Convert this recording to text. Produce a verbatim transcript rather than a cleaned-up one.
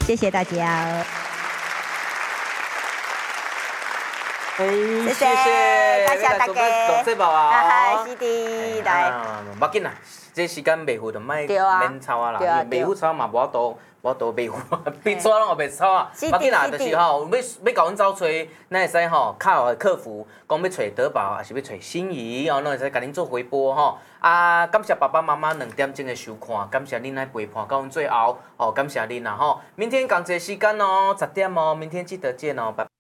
谢谢大家。 谢谢，感谢大家。 录节目啊， 啊，是的，来， 无要紧啦，这时间袂赴就莫免吵啊啦，袂赴吵嘛无法度，无法度袂赴，比吵拢也袂吵啊。要紧啦，就是吼，要要甲阮走找，咱会使吼敲互客服，讲要找德宝，还是要找心仪哦，咱会使甲恁做回拨吼。啊，感谢爸爸妈妈两点钟的收看，感谢恁来陪伴到阮最后，哦，感谢恁啦吼。明天同一时间哦，十点哦，明天记得见哦，拜。